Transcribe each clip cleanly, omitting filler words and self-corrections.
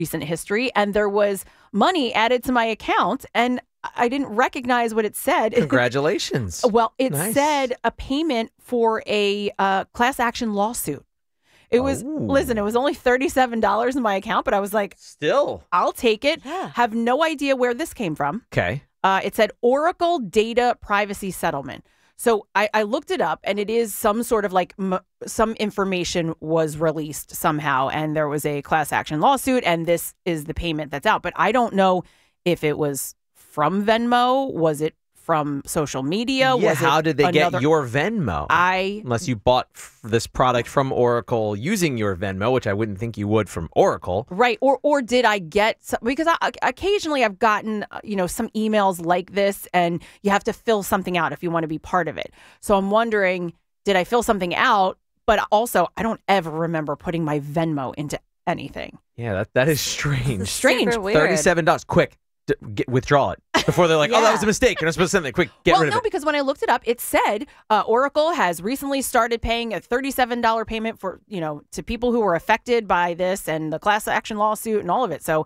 recent history, and there was money added to my account, and I didn't recognize what it said. Congratulations. Well, it said a payment for a class action lawsuit. It was, listen, it was only $37 in my account, but I was like, still, I'll take it. Yeah. Have no idea where this came from. Okay. It said Oracle Data Privacy Settlement. So I looked it up, and it is some sort of like some information was released somehow, and there was a class action lawsuit, and this is the payment that's out. But I don't know if it was from Venmo. Was it from social media? Yeah, was how did they get your Venmo? Unless you bought this product from Oracle using your Venmo, which I wouldn't think you would from Oracle. Right. Or did I get some, because occasionally I've gotten, some emails like this, and you have to fill something out if you want to be part of it. So I'm wondering, did I fill something out? But also, I don't ever remember putting my Venmo into anything. Yeah, that is strange. Strange. $37. Quick. Withdraw it before they're like, oh, that was a mistake. You're not supposed to send it. Quick, get rid of it. No, because when I looked it up, it said Oracle has recently started paying a $37 payment for, to people who were affected by this and the class action lawsuit and all of it. So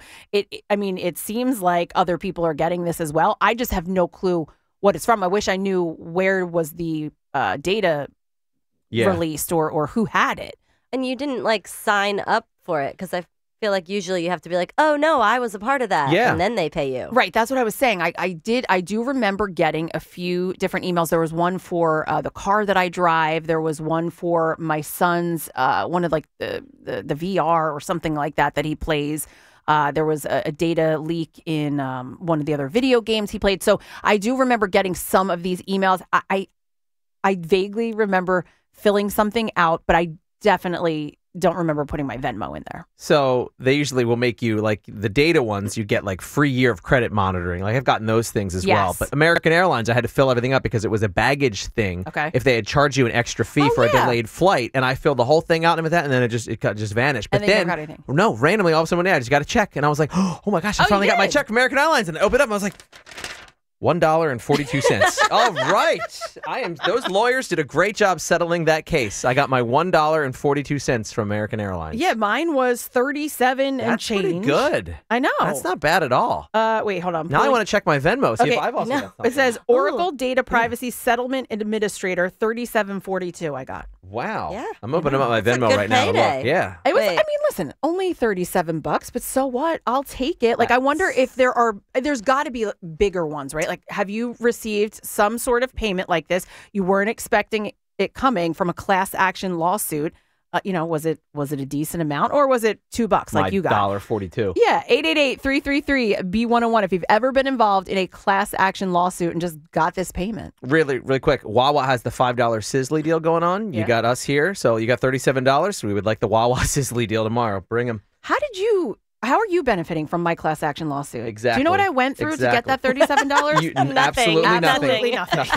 it seems like other people are getting this as well. I just have no clue what it's from. I wish I knew where was the data released or who had it. And you didn't sign up for it, because I feel like usually you have to be like, oh no, I was a part of that. Yeah. And then they pay you. Right. That's what I was saying. I do remember getting a few different emails. There was one for the car that I drive. There was one for my son's, one of the VR or something like that he plays. There was a data leak in one of the other video games he played. So I do remember getting some of these emails. I vaguely remember filling something out, but I definitely don't remember putting my Venmo in there. So they usually will make you, the data ones, you get free year of credit monitoring. I've gotten those things as well. But American Airlines, I had to fill everything up because it was a baggage thing. Okay. If they had charged you an extra fee for a delayed flight, and I filled the whole thing out with that, and then it just vanished. But and then you never got anything. No, randomly all of a sudden, I just got a check, and I was like, oh my gosh, I finally got my check from American Airlines, and I opened it up, and I was like, $1.42. All right. Those lawyers did a great job settling that case. I got my $1.42 from American Airlines. Yeah, mine was 37 and change. That's pretty good. I know. That's not bad at all. Wait, hold on. Now I want to check my Venmo, see if I've also got something. It says Oracle Data Privacy Settlement Administrator 3742 I got. Wow. Yeah. I'm opening up my Venmo right now. Look. Yeah. It was, listen, only $37, but so what? I'll take it. I wonder if there's got to be bigger ones, right? Have you received some sort of payment like this? You weren't expecting it coming from a class action lawsuit. Was it a decent amount, or was it $2 like you got? $1.42. Yeah, 888-333-B101 if you've ever been involved in a class action lawsuit and just got this payment. Really, really quick, Wawa has the $5 Sizzly deal going on. You got us here, so you got $37. We would like the Wawa Sizzly deal tomorrow. Bring them. How are you benefiting from my class action lawsuit? Exactly. Do you know what I went through to get that $37? Nothing. Absolutely nothing.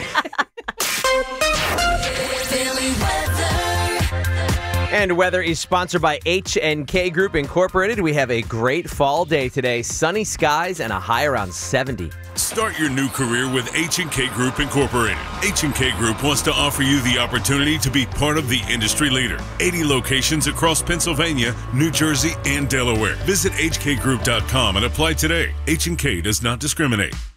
And weather is sponsored by H&K Group Incorporated. We have a great fall day today. Sunny skies and a high around 70. Start your new career with H&K Group Incorporated. H&K Group wants to offer you the opportunity to be part of the industry leader. 80 locations across Pennsylvania, New Jersey, and Delaware. Visit hkgroup.com and apply today. H&K does not discriminate.